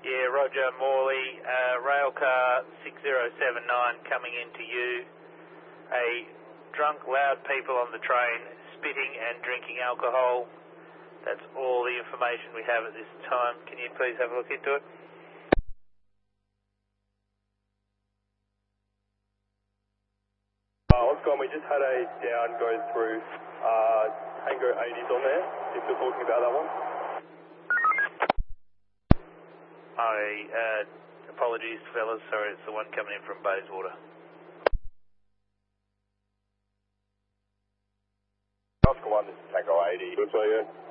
Yeah, Roger, Morley, railcar 6079 coming into you. A drunk, loud people on the train spitting and drinking alcohol. That's all the information we have at this time. Can you please have a look into it? What's going on? We just had a down go through Tango 80s on there. If you're talking about that one. Apologies, fellas. Sorry, it's the one coming in from Bayswater. Oscar 1, this is Tango 80. Good, so yeah.